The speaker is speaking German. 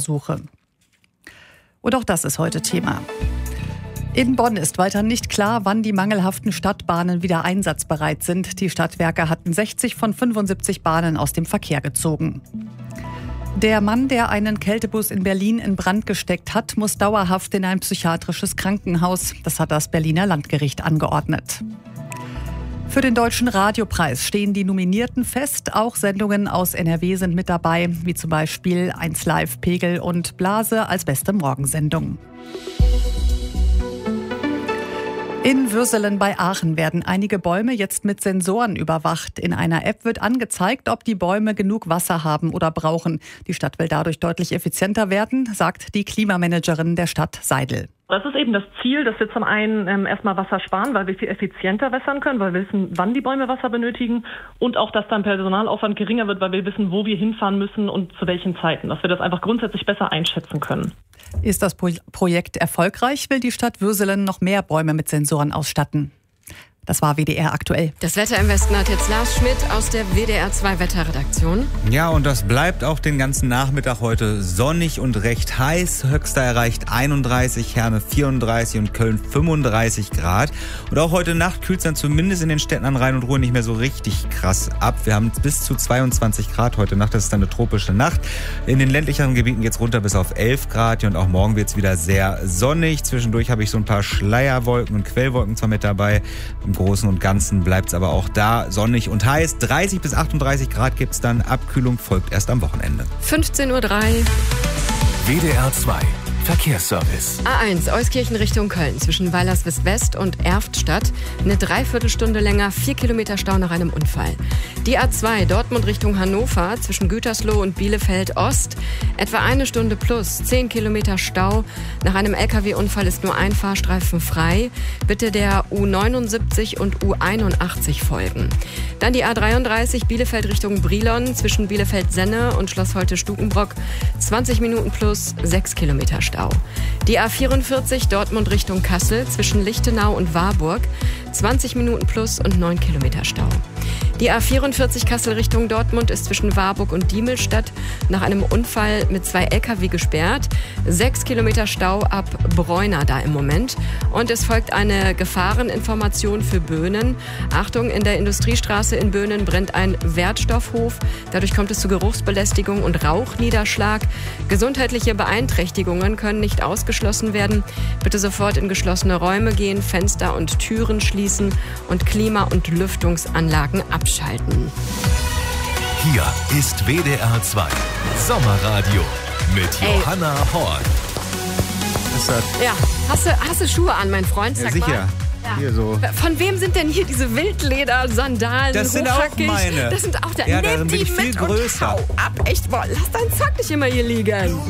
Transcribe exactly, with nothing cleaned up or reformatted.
Versuche. Und auch das ist heute Thema. In Bonn ist weiter nicht klar, wann die mangelhaften Stadtbahnen wieder einsatzbereit sind. Die Stadtwerke hatten sechzig von fünfundsiebzig Bahnen aus dem Verkehr gezogen. Der Mann, der einen Kältebus in Berlin in Brand gesteckt hat, muss dauerhaft in ein psychiatrisches Krankenhaus. Das hat das Berliner Landgericht angeordnet. Für den Deutschen Radiopreis stehen die Nominierten fest. Auch Sendungen aus N R W sind mit dabei, wie zum Beispiel eins Live, Pegel und Blase als beste Morgensendung. In Würselen bei Aachen werden einige Bäume jetzt mit Sensoren überwacht. In einer App wird angezeigt, ob die Bäume genug Wasser haben oder brauchen. Die Stadt will dadurch deutlich effizienter werden, sagt die Klimamanagerin der Stadt Seidel. Das ist eben das Ziel, dass wir zum einen ähm, erstmal Wasser sparen, weil wir viel effizienter wässern können, weil wir wissen, wann die Bäume Wasser benötigen und auch, dass dann Personalaufwand geringer wird, weil wir wissen, wo wir hinfahren müssen und zu welchen Zeiten, dass wir das einfach grundsätzlich besser einschätzen können. Ist das Pro- Projekt erfolgreich, will die Stadt Würselen noch mehr Bäume mit Sensoren ausstatten. Das war W D R aktuell. Das Wetter im Westen hat jetzt Lars Schmidt aus der W D R zwei Wetterredaktion. Ja, und das bleibt auch den ganzen Nachmittag heute sonnig und recht heiß. Höchster erreicht einunddreißig, Herne vierunddreißig und Köln fünfunddreißig Grad. Und auch heute Nacht kühlt es dann zumindest in den Städten an Rhein und Ruhr nicht mehr so richtig krass ab. Wir haben bis zu zweiundzwanzig Grad heute Nacht. Das ist dann eine tropische Nacht. In den ländlicheren Gebieten geht es runter bis auf elf Grad. Und auch morgen wird es wieder sehr sonnig. Zwischendurch habe ich so ein paar Schleierwolken und Quellwolken zwar mit dabei. Im Großen und Ganzen bleibt es aber auch da sonnig und heiß. dreißig bis achtunddreißig Grad gibt es dann. Abkühlung folgt erst am Wochenende. fünfzehn Uhr drei. W D R zwei Verkehrsservice. A eins, Euskirchen Richtung Köln, zwischen Weilerswist West und Erftstadt. Eine Dreiviertelstunde länger, vier Kilometer Stau nach einem Unfall. Die A zwei, Dortmund Richtung Hannover, zwischen Gütersloh und Bielefeld Ost. Etwa eine Stunde plus, zehn Kilometer Stau. Nach einem L K W-Unfall ist nur ein Fahrstreifen frei. Bitte der U neunundsiebzig und U einundachtzig folgen. Dann die A dreiunddreißig, Bielefeld Richtung Brilon, zwischen Bielefeld-Senne und Schloss Holte-Stukenbrock. zwanzig Minuten plus, sechs Kilometer Stau. Die A vierundvierzig Dortmund Richtung Kassel zwischen Lichtenau und Warburg, zwanzig Minuten plus und neun Kilometer Stau. Die A vierundvierzig Kassel Richtung Dortmund ist zwischen Warburg und Diemelstadt nach einem Unfall mit zwei L K W gesperrt. Sechs Kilometer Stau ab Bräuna da im Moment. Und es folgt eine Gefahreninformation für Böhnen. Achtung, in der Industriestraße in Böhnen brennt ein Wertstoffhof. Dadurch kommt es zu Geruchsbelästigung und Rauchniederschlag. Gesundheitliche Beeinträchtigungen können nicht ausgeschlossen werden. Bitte sofort in geschlossene Räume gehen, Fenster und Türen schließen und Klima- und Lüftungsanlagen abschalten. Hier ist W D R zwei Sommerradio mit Ey. Johanna Horn. Ist das? Ja, hast du, hast du Schuhe an, mein Freund? Sag Ja, sicher. mal. Hier so. Von wem sind denn hier diese Wildleder-Sandalen? Das sind auch hochhackig? meine. Das sind auch da. Ja, da Nimm bin die ich viel mit größer. und hau ab. Echt, boah, lass deinen Zack nicht immer hier liegen.